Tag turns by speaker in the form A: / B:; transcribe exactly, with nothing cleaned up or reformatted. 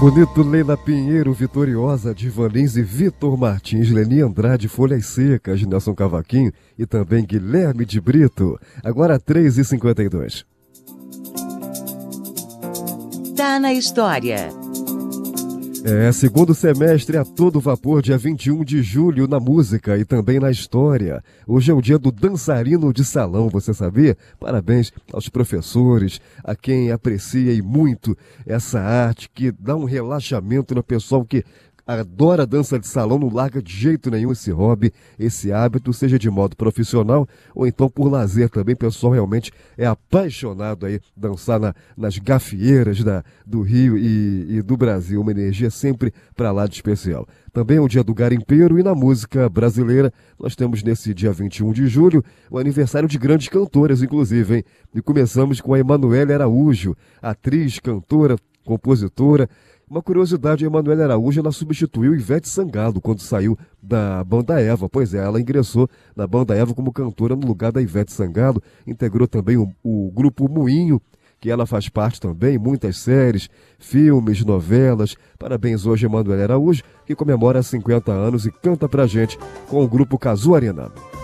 A: Bonito, Leila Pinheiro, Vitoriosa, Divanins e Vitor Martins, Leni Andrade, Folhas Secas, Nelson Cavaquinho e também Guilherme de Brito. Agora três e cinquenta e dois.
B: Tá na história.
A: É, segundo semestre a todo vapor, dia vinte e um de julho, na música e também na história. Hoje é o dia do dançarino de salão, você sabia? Parabéns aos professores, a quem aprecia e muito essa arte, que dá um relaxamento no pessoal que adora dança de salão, não larga de jeito nenhum esse hobby, esse hábito, seja de modo profissional ou então por lazer também. O pessoal realmente é apaixonado aí dançar na, nas gafieiras da, do Rio e, e do Brasil, uma energia sempre para lá de especial. Também é o dia do garimpeiro e na música brasileira nós temos nesse dia vinte e um de julho o aniversário de grandes cantoras, inclusive, hein? E começamos com a Emanuele Araújo, atriz, cantora, compositora. Uma curiosidade, a Emanuele Araújo, ela substituiu Ivete Sangalo quando saiu da banda Eva. Pois é, ela ingressou na banda Eva como cantora no lugar da Ivete Sangalo. Integrou também o, o grupo Moinho, que ela faz parte também, muitas séries, filmes, novelas. Parabéns hoje a Emanuele Araújo, que comemora cinquenta anos e canta pra gente com o grupo Cazu Arena.